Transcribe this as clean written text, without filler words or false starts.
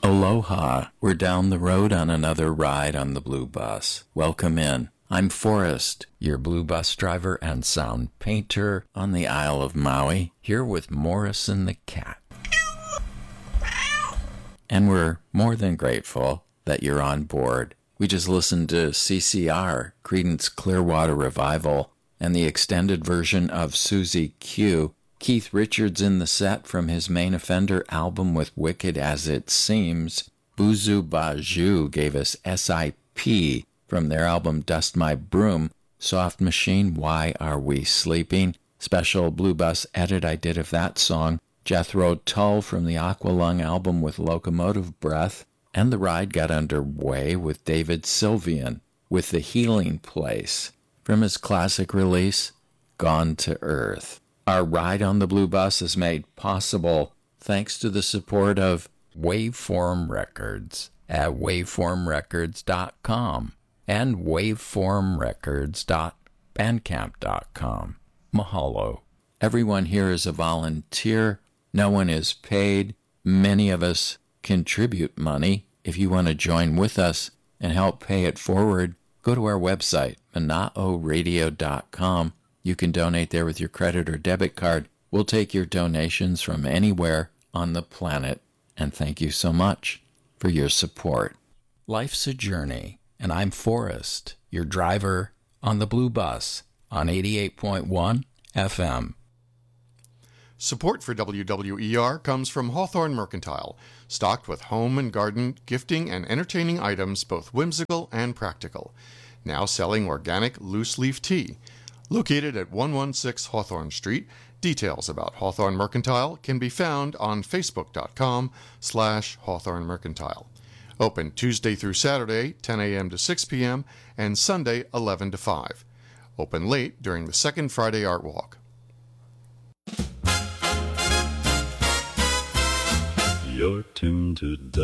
Aloha, we're down the road on another ride on the Blue Bus. Welcome in. I'm Forrest, your Blue Bus driver and sound painter on the Isle of Maui, here with Morrison the cat. And we're more than grateful that you're on board. We just listened to CCR, Creedence Clearwater Revival, and the extended version of Susie Q. Keith Richards in the set from his Main Offender album with Wicked As It Seems. Buzu Baju gave us SIP from their album Dust My Broom. Soft Machine, Why Are We Sleeping? Special Blue Bus edit I did of that song. Jethro Tull from the Aqualung album with Locomotive Breath. And the ride got underway with David Sylvian with The Healing Place from his classic release, Gone to Earth. Our ride on the Blue Bus is made possible thanks to the support of Waveform Records at waveformrecords.com and waveformrecords.bandcamp.com. Mahalo. Everyone here is a volunteer. No one is paid. Many of us contribute money. If you want to join with us and help pay it forward, go to our website, manaoradio.com. You can donate there with your credit or debit card. We'll take your donations from anywhere on the planet. And thank you so much for your support. Life's a journey, and I'm Forrest, your driver on the Blue Bus on 88.1 FM. Support for WWER comes from Hawthorne Mercantile, stocked with home and garden, gifting, and entertaining items both whimsical and practical. Now selling organic loose-leaf tea. Located at 116 Hawthorne Street, details about Hawthorne Mercantile can be found on facebook.com/Hawthorne Mercantile. Open Tuesday through Saturday, 10 a.m. to 6 p.m., and Sunday, 11 to 5. Open late during the second Friday Art Walk. You're tuned to